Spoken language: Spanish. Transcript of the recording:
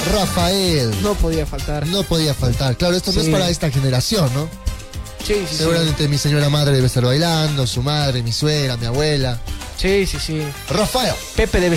Rafael. No podía faltar. No podía faltar. Claro, esto no es Sí. para esta generación, ¿no? Sí, sí, Seguramente mi señora madre debe estar bailando, su madre, mi suegra, mi abuela. sí. Sí, sí, sí. Rafael. Pepe debe